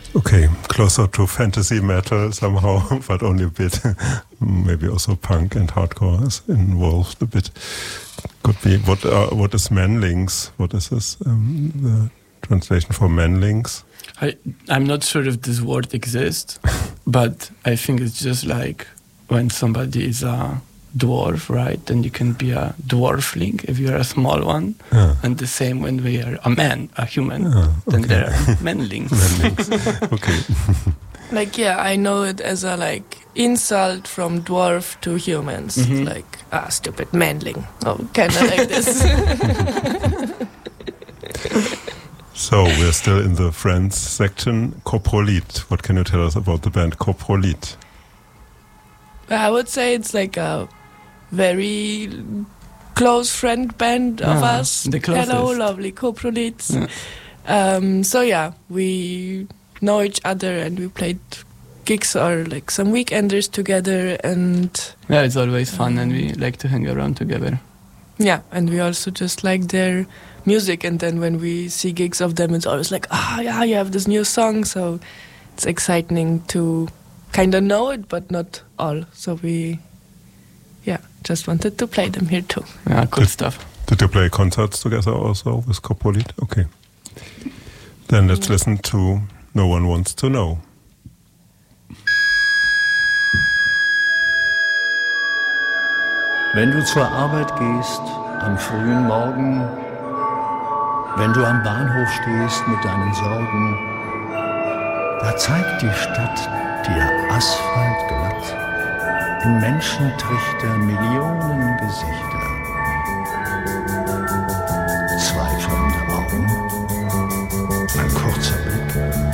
Okay, closer to fantasy metal somehow, but only a bit. Maybe also punk and hardcore is involved a bit. Could be. What is Manlings? What is this? The translation for Manlings? I'm not sure if this word exists, but I think it's just like when somebody is a dwarf, right? Then you can be a dwarfling if you're a small one. And the same when we are a man, a human, then there are manlings. Okay. Like, yeah, I know it as a like insult from dwarf to humans. Mm-hmm. Like, stupid manling. Oh, kind of like this. So we're still in the Friends section. Coprolit. What can you tell us about the band Coprolit? I would say it's like a very close friend band of us. The closest. Hello, lovely Coprolits. Yeah. So yeah, we know each other and we played gigs or like some weekenders together, and Yeah, it's always fun and we like to hang around together. yeah, and we also just like their music, and then when we see gigs of them, it's always like, yeah, you have this new song, so it's exciting to kind of know it, but not all. So we, just wanted to play them here too. Yeah, cool stuff. Did you play concerts together also with Coprolit? Okay. Then let's listen to No One Wants to Know. Wenn du zur Arbeit gehst am frühen Morgen, wenn du am Bahnhof stehst mit deinen Sorgen, da zeigt die Stadt dir Asphalt glatt, im Menschentrichter Millionen Gesichter. Zwei fremde Augen, ein kurzer Blick,